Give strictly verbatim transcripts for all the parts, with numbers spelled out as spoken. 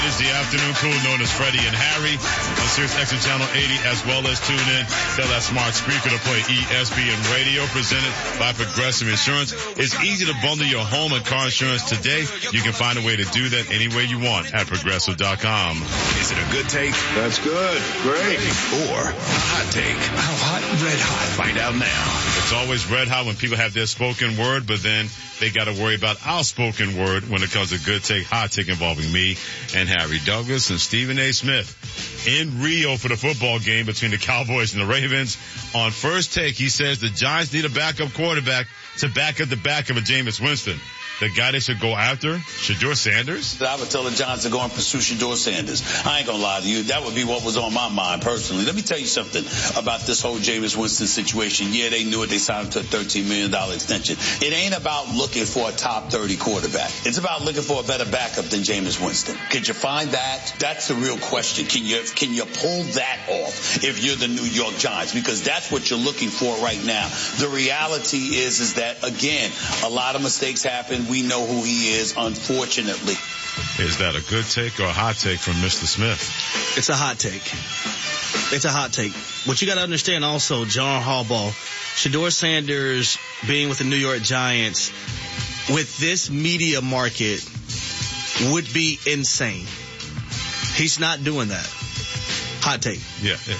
It's the afternoon crew known as Freddie and Harry on Sirius X M Channel eighty, as well as tune in. Tell that smart speaker to play E S P N Radio, presented by Progressive Insurance. It's easy to bundle your home and car insurance today. You can find a way to do that any way you want at Progressive dot com. Is it a good take? That's good. Great. Or a hot take? How hot? Red hot. Find out now. It's always red hot when people have their spoken word, but then they got to worry about our spoken word when it comes to good take, hot take involving me and Harry Douglas and Stephen A. Smith in Rio for the football game between the Cowboys and the Ravens. On First Take, he says the Giants need a backup quarterback to back up the back of a Jameis Winston. The guy they should go after, Shedeur Sanders? I would tell the Giants to go and pursue Shedeur Sanders. I ain't gonna lie to you. That would be what was on my mind personally. Let me tell you something about this whole Jameis Winston situation. Yeah, they knew it. They signed him to a thirteen million dollars extension. It ain't about looking for a top thirty quarterback. It's about looking for a better backup than Jameis Winston. Could you find that? That's the real question. Can you, can you pull that off if you're the New York Giants? Because that's what you're looking for right now. The reality is, is that, again, a lot of mistakes happen. We know who he is, unfortunately. Is that a good take or a hot take from Mister Smith? It's a hot take. It's a hot take. What you got to understand also, John Harbaugh, Shedeur Sanders being with the New York Giants, with this media market, would be insane. He's not doing that. Hot take. Yeah. It,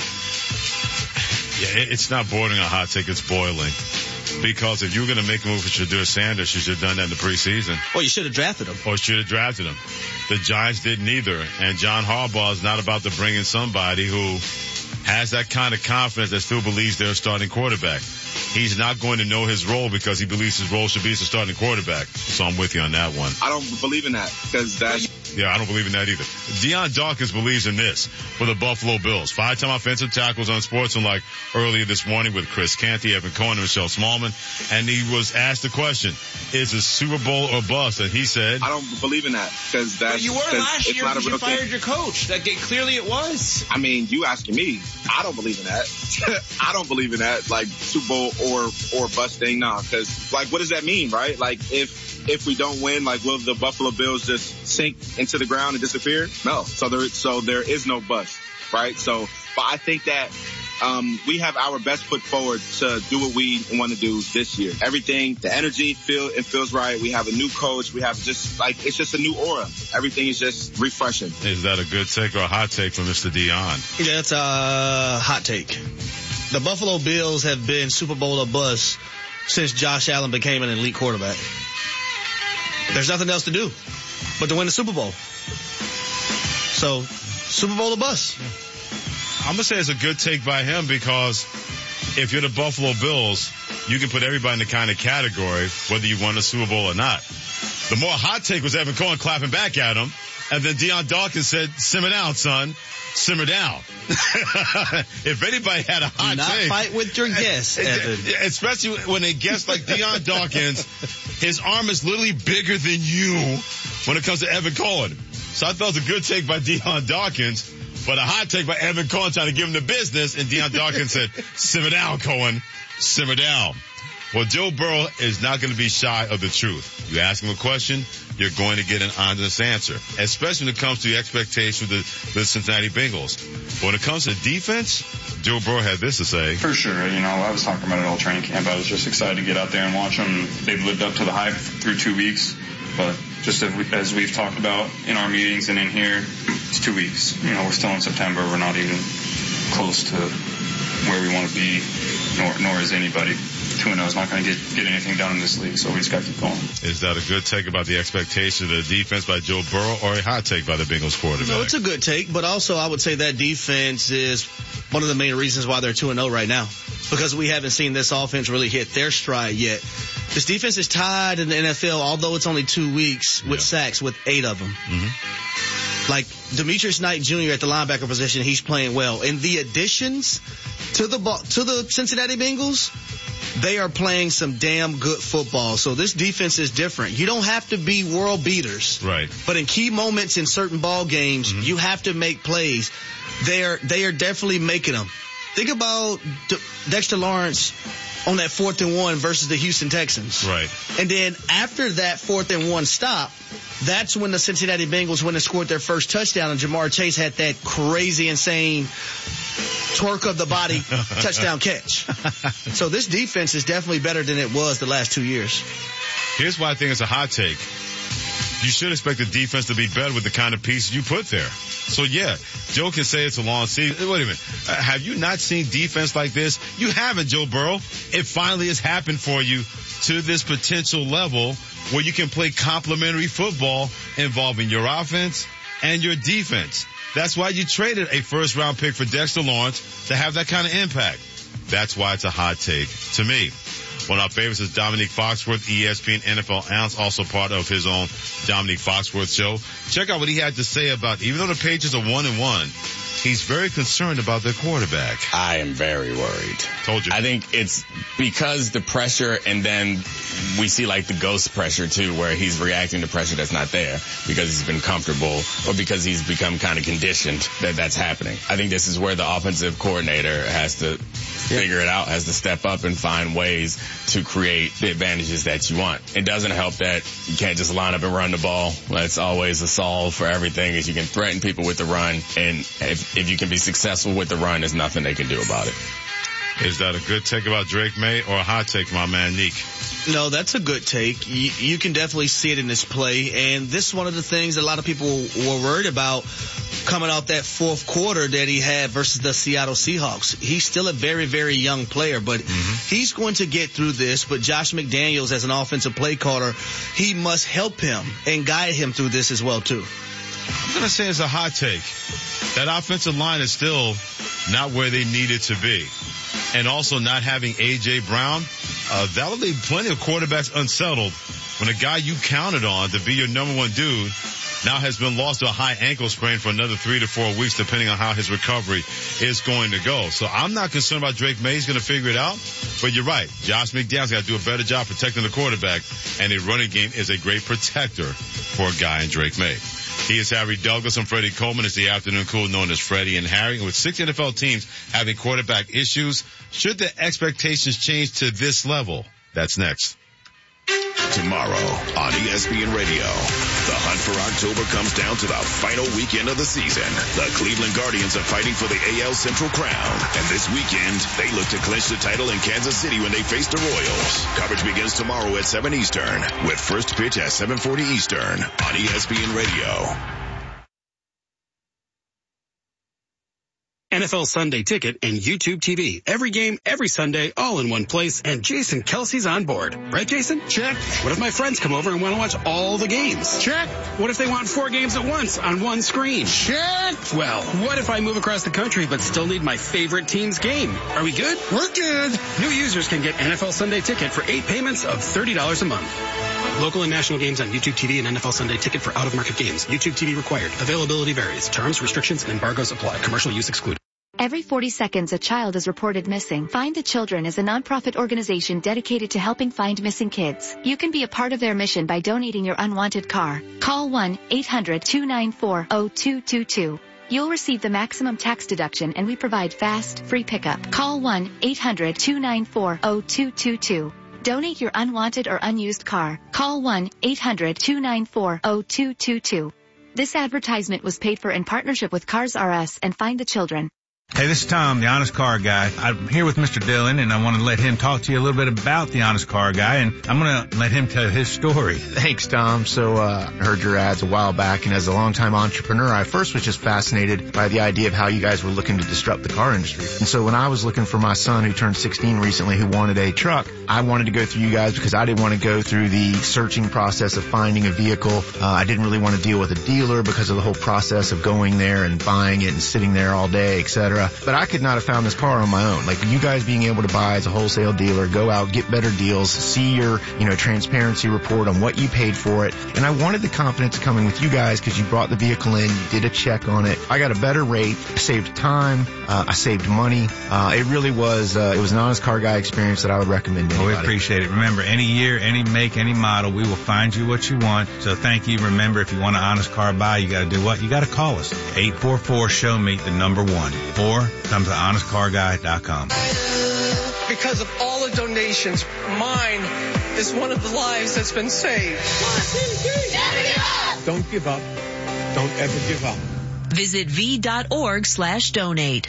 yeah, it's not bordering a hot take. It's boiling. Because if you were going to make a move for Shedeur Sanders, you should have done that in the preseason. Or you should have drafted him. Or should have drafted him. The Giants didn't either. And John Harbaugh is not about to bring in somebody who has that kind of confidence that still believes they're a starting quarterback. He's not going to know his role because he believes his role should be as a starting quarterback. So I'm with you on that one. I don't believe in that because that's... Yeah, I don't believe in that either. Deion Dawkins believes in this for the Buffalo Bills. Five-time offensive tackles on Sportsmanlike earlier this morning with Chris Canty, Evan Cohen, and Michelle Smallman. And he was asked the question, is it Super Bowl or bust? And he said... I don't believe in that because that's... But you were last year because you fired thing. your coach. That clearly it was. I mean, you asking me. I don't believe in that. I don't believe in that, like, Super Bowl or, or bust thing. Nah, because, like, what does that mean, right? Like, if... If we don't win, like, will the Buffalo Bills just sink into the ground and disappear? No. So there, so there is no bust, right? So, but I think that, um, we have our best foot forward to do what we want to do this year. Everything, the energy, feel, it feels right. We have a new coach. We have just, like, it's just a new aura. Everything is just refreshing. Is that a good take or a hot take from Mister Deion? Yeah, it's a hot take. The Buffalo Bills have been Super Bowl or bust since Josh Allen became an elite quarterback. There's nothing else to do but to win the Super Bowl. So, Super Bowl or bust. I'm going to say it's a good take by him because if you're the Buffalo Bills, you can put everybody in the kind of category, whether you won a Super Bowl or not. The more hot take was Evan Cohen clapping back at him, and then Deion Dawkins said, simmer down, son. Simmer down. If anybody had a hot Do not take. Fight with your guests, Evan. Especially when they guess like Deion Dawkins, his arm is literally bigger than you when it comes to Evan Cohen. So I thought it was a good take by Deion Dawkins, but a hot take by Evan Cohen trying to give him the business, and Deion Dawkins said, simmer down, Cohen. Simmer down. Well, Joe Burrow is not going to be shy of the truth. You ask him a question, you're going to get an honest answer, especially when it comes to the expectations of the, the Cincinnati Bengals. But when it comes to defense, Joe Burrow had this to say. For sure. You know, I was talking about it all training camp. I was just excited to get out there and watch them. They've lived up to the hype through two weeks. But just as, we, as we've talked about in our meetings and in here, it's two weeks. You know, we're still in September. We're not even close to where we want to be, nor, nor is anybody. two and oh is not going to get, get anything done in this league, so we just got to keep going. Is that a good take about the expectation of the defense by Joe Burrow or a hot take by the Bengals quarterback? No, it's a good take, but also I would say that defense is one of the main reasons why they're two and oh right now, because we haven't seen this offense really hit their stride yet. This defense is tied in the N F L, although it's only two weeks, with yeah. sacks, with eight of them. Mm-hmm. Like Demetrius Knight Junior at the linebacker position, he's playing well. And the additions to the to the Cincinnati Bengals, they are playing some damn good football. So this defense is different. You don't have to be world beaters. Right. But in key moments in certain ball games, mm-hmm. you have to make plays. They're, they are definitely making them. Think about De- Dexter Lawrence on that fourth and one versus the Houston Texans. Right. And then after that fourth and one stop, That's when the Cincinnati Bengals went and scored their first touchdown, and Jamar Chase had that crazy, insane twerk of the body touchdown catch. So this defense is definitely better than it was the last two years. Here's why I think it's a hot take. You should expect the defense to be better with the kind of pieces you put there. So, yeah, Joe can say it's a long season. Wait a minute. Uh, have you not seen defense like this? You haven't, Joe Burrow. It finally has happened for you to this potential level where you can play complementary football involving your offense and your defense. That's why you traded a first-round pick for Dexter Lawrence to have that kind of impact. That's why it's a hot take to me. One of our favorites is Dominique Foxworth, E S P N N F L analyst, also part of his own Dominique Foxworth show. Check out what he had to say about, even though the Patriots are one and one, he's very concerned about their quarterback. I am very worried. Told you. I think it's because the pressure, and then we see like the ghost pressure too, where he's reacting to pressure that's not there because he's been comfortable or because he's become kind of conditioned that that's happening. I think this is where the offensive coordinator has to figure it out, has to step up and find ways to create the advantages that you want. It doesn't help that you can't just line up and run the ball. That's always a solve for everything, is you can threaten people with the run, and if, if you can be successful with the run, there's nothing they can do about it. Is that a good take about Drake May or a hot take, my man, Neek? No, that's a good take. You, you can definitely see it in this play. And this is one of the things a lot of people were worried about coming out that fourth quarter that he had versus the Seattle Seahawks. He's still a very, very young player, but mm-hmm. he's going to get through this. But Josh McDaniels, as an offensive play caller, he must help him and guide him through this as well, too. I'm going to say it's a hot take. That offensive line is still not where they need it to be. And also not having A J. Brown, uh, that'll leave plenty of quarterbacks unsettled when a guy you counted on to be your number one dude now has been lost to a high ankle sprain for another three to four weeks, depending on how his recovery is going to go. So I'm not concerned about Drake May. He's going to figure it out. But you're right. Josh McDaniels got to do a better job protecting the quarterback, and a running game is a great protector for a guy in Drake May. He is Harry Douglas, and Freddie Coleman is the afternoon crew known as Freddie and Harry. And with six N F L teams having quarterback issues, should the expectations change to this level? That's next. Tomorrow on E S P N Radio, the hunt for October comes down to the final weekend of the season. The Cleveland Guardians are fighting for the A L Central crown, and this weekend they look to clinch the title in Kansas City when they face the Royals. Coverage begins tomorrow at seven Eastern, with first pitch at seven forty Eastern on E S P N Radio. N F L Sunday Ticket and YouTube T V. Every game, every Sunday, all in one place, and Jason Kelsey's on board. Right, Jason? Check. What if my friends come over and want to watch all the games? Check. What if they want four games at once on one screen? Check. Well, what if I move across the country but still need my favorite team's game? Are we good? We're good. New users can get N F L Sunday Ticket for eight payments of thirty dollars a month. Local and national games on YouTube T V and N F L Sunday Ticket for out-of-market games. YouTube T V required. Availability varies. Terms, restrictions, and embargoes apply. Commercial use excluded. Every forty seconds, a child is reported missing. Find the Children is a nonprofit organization dedicated to helping find missing kids. You can be a part of their mission by donating your unwanted car. Call one eight hundred two nine four zero two two two. You'll receive the maximum tax deduction, and we provide fast, free pickup. Call one eight hundred two nine four zero two two two. Donate your unwanted or unused car. Call one eight hundred two nine four zero two two two. This advertisement was paid for in partnership with Cars R Us and Find the Children. Hey, this is Tom, the Honest Car Guy. I'm here with Mister Dillon, and I want to let him talk to you a little bit about the Honest Car Guy, and I'm going to let him tell his story. Thanks, Tom. So, uh, I heard your ads a while back, and as a longtime entrepreneur, I first was just fascinated by the idea of how you guys were looking to disrupt the car industry. And so when I was looking for my son, who turned sixteen recently, who wanted a truck, I wanted to go through you guys because I didn't want to go through the searching process of finding a vehicle. Uh, I didn't really want to deal with a dealer because of the whole process of going there and buying it and sitting there all day, et cetera. But I could not have found this car on my own. Like, you guys being able to buy as a wholesale dealer, go out, get better deals, see your, you know, transparency report on what you paid for it. And I wanted the confidence coming with you guys because you brought the vehicle in, you did a check on it. I got a better rate, I saved time, uh, I saved money. Uh, it really was, uh, it was an Honest Car Guy experience that I would recommend to anybody. Oh, we appreciate it. Remember, any year, any make, any model, we will find you what you want. So thank you. Remember, if you want an Honest Car Buy, you got to do what? You got to call us. eight four four, show me the number one. Or come to honest car guy dot com. Because of all the donations, mine is one of the lives that's been saved. Don't give up. Don't ever give up. Visit v.org slash donate.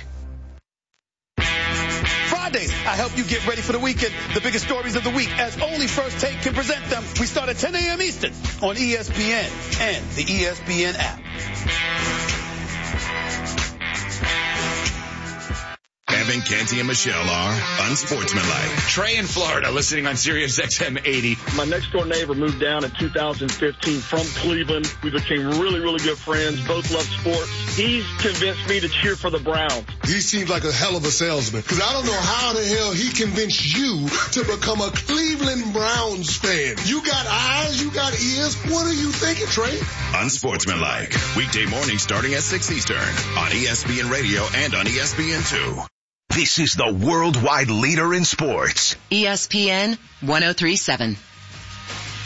Fridays, I help you get ready for the weekend. The biggest stories of the week, as only First Take can present them. We start at ten a.m. Eastern on E S P N and the E S P N app. Evan, Canty, and Michelle are unsportsmanlike. Trey in Florida, listening on Sirius X M eighty. My next door neighbor moved down in two thousand fifteen from Cleveland. We became really, really good friends. Both love sports. He's convinced me to cheer for the Browns. He seems like a hell of a salesman, because I don't know how the hell he convinced you to become a Cleveland Browns fan. You got eyes, you got ears. What are you thinking, Trey? Unsportsmanlike. Weekday mornings starting at six Eastern on E S P N Radio and on E S P N two. This is the worldwide leader in sports. E S P N one oh three point seven.